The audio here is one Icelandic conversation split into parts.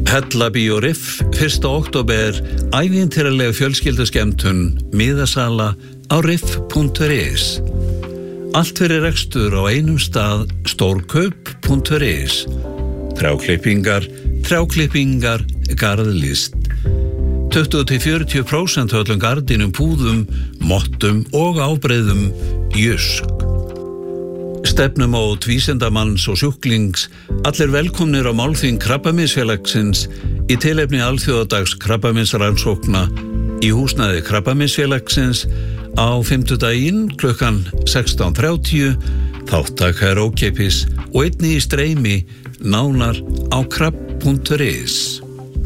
Hella Bíó Riff, 1. október, ævintýraleg fjölskylduskemmtun, miðasala á riff.is. Allt fyrir rekstur á einum stað, stórkaup.is. Trjáklippingar, garðlist. 20-40% öllum gardínum, púðum, mottum og ábreiðum, Jysk. Stefnumót vísindamanns og sjúklings, allir velkomnir á málþing Krabbameinsfélagsins í tilefni alþjóðadags krabbameinsrannsókna í húsnæði Krabbameinsfélagsins á fimmtudaginn klukkan 16:30. Þátttaka ókeypis og einnig í streymi, nánar á krabb.is.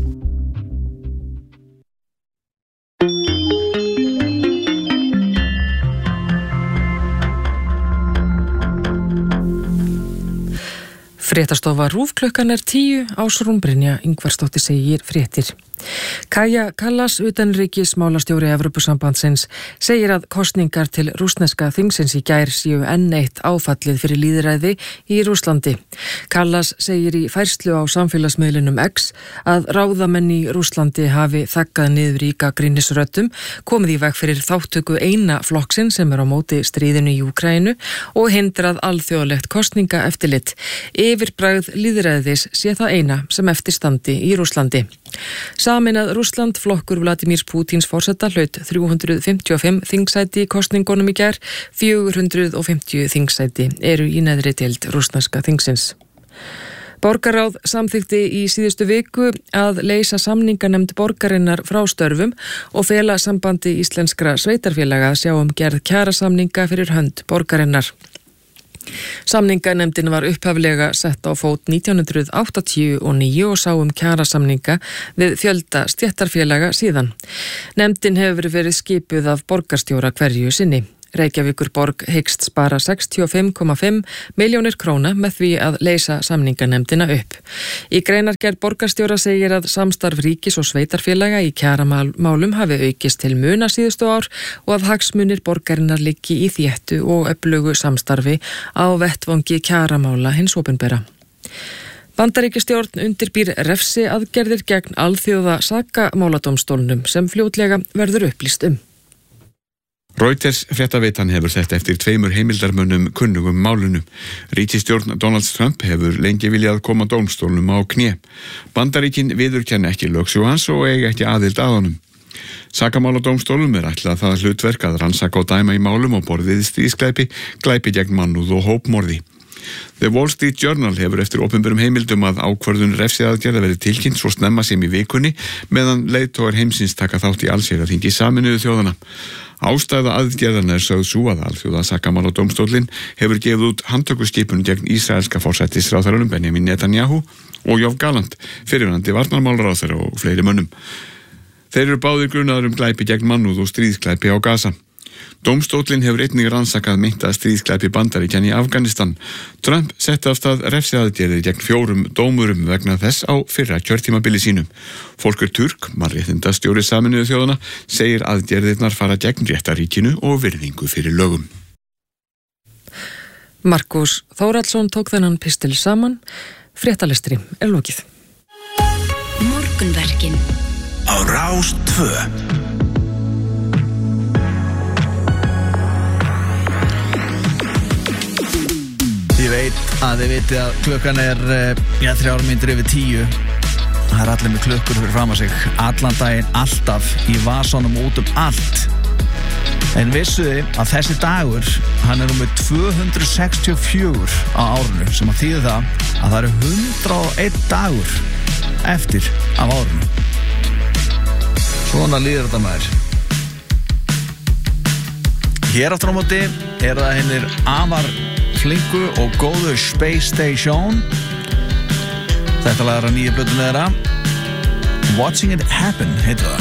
Fréttastofa RÚV klukkan 10, Ásrún Brynja Ingvarsdóttir segir fréttir. Kaja Kallas, utanríkismálastjóri Evrópusambandsins, segir að kosningar til rússneska þingsins í gær séu enn eitt áfallið fyrir lýðræði í Rússlandi. Kallas segir í færslu á samfélagsmiðlinum X að ráðamenn í Rússlandi hafi þaggað niður í gagnrýnisröddum, komið í veg fyrir þáttöku eina flokksinn sem á móti stríðinu í Úkraínu og hindrað alþjóðlegt kosningaeftirlit. Yfirbragð lýðræðis sé það eina sem eftir standi í Rússlandi. Sameinað Rússland, flokkur Vladimírs Pútíns forseta, hlaut 355 þingsæti í kosningunum í gær, 450 þingsæti eru í neðri deild rússneska þingsins. Borgarráð samþykkti í síðustu viku að leysa samninganefnd borgarinnar frá störfum og fela Sambandi íslenskra sveitarfélaga að sjá gerð kjarasamninga fyrir hönd borgarinnar. Samninganefndin var upphaflega sett á fót 1989 og sá kjarasamninga við fjölda stéttarfélaga síðan. Nefndin hefur verið skipuð af borgarstjóra hverju sinni. Reykjavíkurborg hyggst spara 65,5 milljónir króna með því að leysa samninganefndina upp. Í greinargerð borgarstjóra segir að samstarf ríkis og sveitarfélaga í kjaramálum hafi aukist til muna síðustu ár og að hagsmunir borgarinnar liggi í þéttu og öflugu samstarfi á vettvangi kjaramála hins opinbera. Bandaríkjastjórn undirbýr refsiaðgerðir gegn alþjóða sakamáladómstólnum sem fljótlega verður upplýst Reuters fréttaveitan hefur sett eftir 2 heimildarmönnum kunnugum málunum. Ríkisstjórn Donald Trump hefur lengi viljað koma dómstólnum á kné. Bandaríkin viðurkenna ekki lögsögu hans og eiga ekki aðild að honum. Sakamáladómstólum ætlað það hlutverk að rannsaka og dæma í málum og borð við stríðsglæpi, glæpi gegn mannúð og hópmorði. The Wall Street Journal hefur eftir opinberum heimildum að ákvörðun refsiaðgerða verið tilkynnt svo snemma sem í vikunni meðan leiðtogar heimsins taka þátt í allsherjarþingi Sameinuðu þjóðanna. Ástæða aðgerðana sögð sú að alþjóða sakamáladómstólinn hefur gefið út handtökuskipun gegn ísraelska forsætisráðherranum Benjamin Netanyahu og Yoav Gallant, fyrrverandi varnarmálaráðherra og fleiri mönnum. Þeir eru báðir grunaðir glæpi gegn mannúð og stríðsglæpi á Gaza. Dómstóllinn hefur einnig rannsakað meinta stríðsglæpi Bandaríkjanna í Afganistan. Trump setti af stað refsiaðgerðir gegn 4 dómurum vegna þess á fyrra kjörtímabili sínum. Volker Turk, mannréttindastjóri Sameinuðu þjóðanna, segir aðgerðirnar fara gegn réttaríkinu og virðingu fyrir lögum. Markus Þórhallsson tók þennan pistil saman. Fréttalestri lokið. Morgunverkin á Rás 2. Ég veit að þið vitið að klukkan 3 mínútur yfir 10. Það allir með klukkur fyrir fram að sig allan daginn, alltaf í vasanum út allt. En vissuði að þessi dagur, hann númer 264 á árinu, sem að þýði það að það 101 dagur eftir af árinu. Svona líður þetta maður. Hér aftur á móti það hinnir afar flingu og góðu Space Station. Þetta lag nýju plötunni þeirra. Watching It Happen heitir það.